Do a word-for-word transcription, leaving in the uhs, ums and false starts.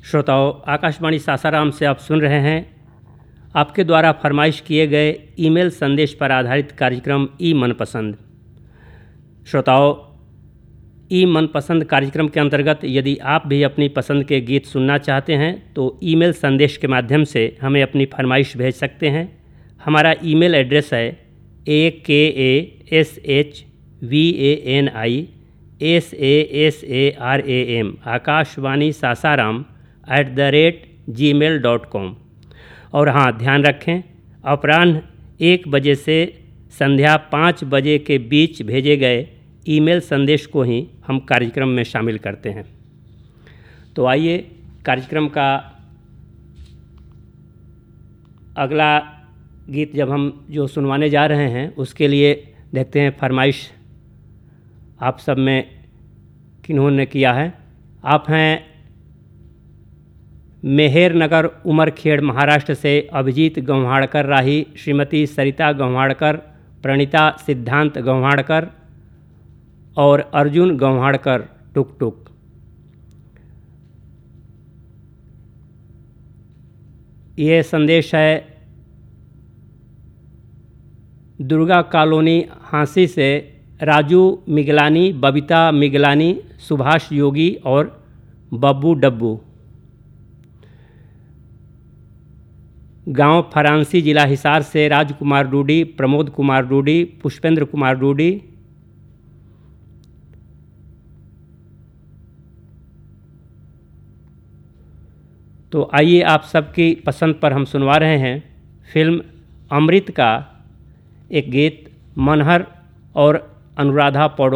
श्रोताओं, आकाशवाणी सासाराम से आप सुन रहे हैं आपके द्वारा फरमाइश किए गए ईमेल संदेश पर आधारित कार्यक्रम ई मनपसंद। श्रोताओं, ई मनपसंद कार्यक्रम के अंतर्गत यदि आप भी अपनी पसंद के गीत सुनना चाहते हैं तो ईमेल संदेश के माध्यम से हमें अपनी फरमाइश भेज सकते हैं। हमारा ईमेल एड्रेस है ए के A S H V A N I S A S A R A M Akashvani Sasaram at the rate ji mail dot com. और हाँ, ध्यान रखें, अपराह्न एक बजे से संध्या पाँच बजे के बीच भेजे गए ईमेल संदेश को ही हम कार्यक्रम में शामिल करते हैं। तो आइए कार्यक्रम का अगला गीत जब हम जो सुनवाने जा रहे हैं उसके लिए देखते हैं फरमाइश आप सब में किन्होंने किया है। आप हैं मेहर नगर उमरखेड़ महाराष्ट्र से अभिजीत गंवाड़कर राही, श्रीमती सरिता गंवाड़कर, प्रणीता सिद्धांत गंवाड़कर और अर्जुन गंवाड़कर टुक टुक। ये संदेश है दुर्गा कॉलोनी हांसी से राजू मिगलानी, बबीता मिगलानी, सुभाष योगी और बब्बू डब्बू। गांव फरांसी, जिला हिसार से राजकुमार डूडी, प्रमोद कुमार डूडी, पुष्पेंद्र कुमार डूडी। तो आइए आप सबकी पसंद पर हम सुनवा रहे हैं फिल्म अमृत का एक गीत मनहर और अनुराधा पौडवाल